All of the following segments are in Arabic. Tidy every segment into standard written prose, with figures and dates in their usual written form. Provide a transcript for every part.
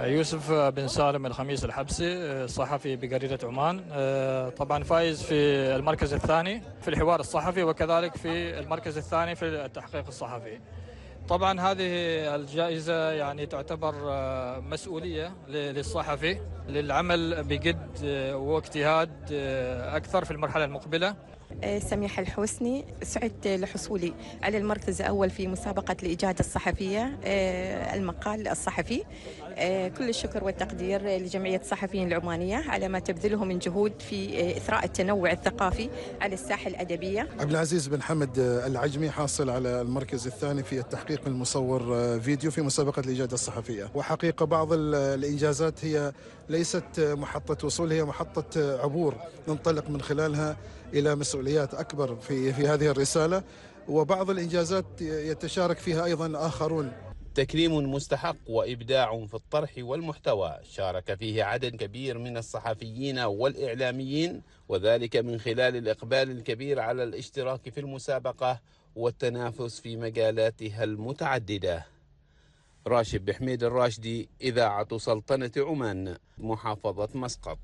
يوسف بن سالم الخميس الحبسي، صحفي بجريدة عمان. طبعا فايز في المركز الثاني في الحوار الصحفي، وكذلك في المركز الثاني في التحقيق الصحفي. طبعا هذه الجائزة يعني تعتبر مسؤولية للصحفي للعمل بجد واجتهاد أكثر في المرحلة المقبلة. سميحة الحوسني، سعدت لحصولي على المركز الأول في مسابقة الإجادة الصحفية، المقال الصحفي. كل الشكر والتقدير لجمعية الصحفيين العمانية على ما تبذله من جهود في إثراء التنوع الثقافي على الساحة الأدبية. عبد العزيز بن حمد العجمي، حاصل على المركز الثاني في التحقيق المصور فيديو في مسابقة الإجادة الصحفية. وحقيقة بعض الإنجازات هي ليست محطة وصول، هي محطة عبور ننطلق من خلالها إلى مسؤوليات أكبر في هذه الرسالة، وبعض الإنجازات يتشارك فيها أيضا آخرون. تكريم مستحق وإبداع في الطرح والمحتوى شارك فيه عدد كبير من الصحفيين والإعلاميين، وذلك من خلال الإقبال الكبير على الاشتراك في المسابقة والتنافس في مجالاتها المتعددة. راشد بحميد الراشدي، إذاعة سلطنة عمان، محافظة مسقط.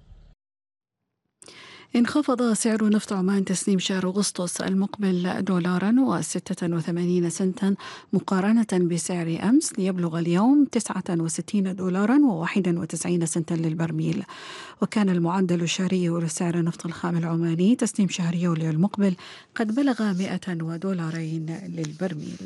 انخفض سعر نفط عمان تسليم شهر أغسطس المقبل $1.86 مقارنة بسعر أمس، ليبلغ اليوم $69.91 للبرميل. وكان المعدل الشهري لسعر النفط الخام العماني تسليم شهر يوليو المقبل قد بلغ $100 للبرميل.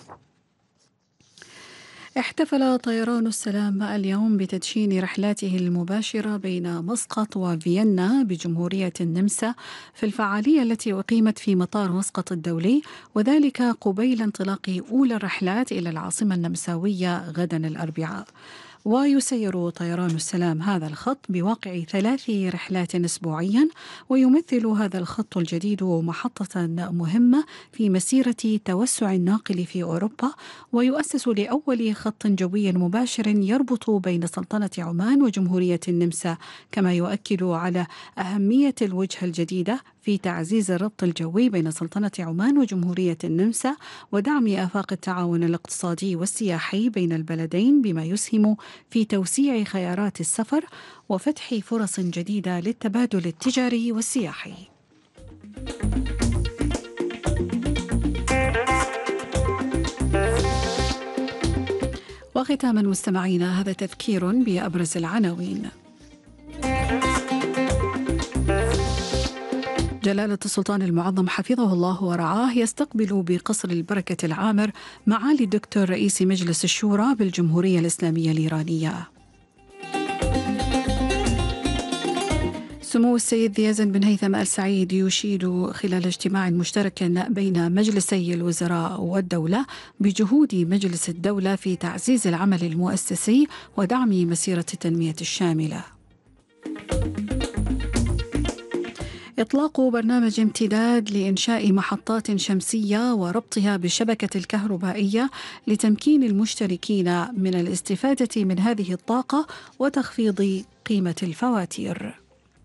احتفل طيران السلام اليوم بتدشين رحلاته المباشرة بين مسقط وفيينا بجمهورية النمسا في الفعالية التي أقيمت في مطار مسقط الدولي، وذلك قبيل انطلاق أولى الرحلات إلى العاصمة النمساوية غدا الأربعاء. ويسير طيران السلام هذا الخط بواقع 3 رحلات أسبوعيا، ويمثل هذا الخط الجديد محطة مهمة في مسيرة توسع الناقل في أوروبا، ويؤسس لأول خط جوي مباشر يربط بين سلطنة عمان وجمهورية النمسا، كما يؤكد على أهمية الوجهة الجديدة في تعزيز الربط الجوي بين سلطنة عمان وجمهورية النمسا ودعم آفاق التعاون الاقتصادي والسياحي بين البلدين، بما يسهم في توسيع خيارات السفر وفتح فرص جديدة للتبادل التجاري والسياحي. وختاما مستمعينا، هذا تذكير بأبرز العناوين. جلالة السلطان المعظم حفظه الله ورعاه يستقبل بقصر البركة العامر معالي الدكتور رئيس مجلس الشورى بالجمهورية الإسلامية الإيرانية. سمو السيد يزن بن هيثم آل سعيد يشيد خلال اجتماع مشترك بين مجلسي الوزراء والدولة بجهود مجلس الدولة في تعزيز العمل المؤسسي ودعم مسيرة التنمية الشاملة. إطلاق برنامج امتداد لإنشاء محطات شمسية وربطها بالشبكة الكهربائية لتمكين المشتركين من الاستفادة من هذه الطاقة وتخفيض قيمة الفواتير.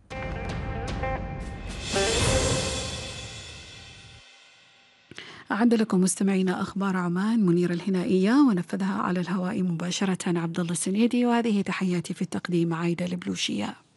أعد لكم مستمعينا أخبار عمان منير الهنائية، ونفذها على الهواء مباشرة عبد الله السنيدي، وهذه تحياتي في التقديم عايدة البلوشية.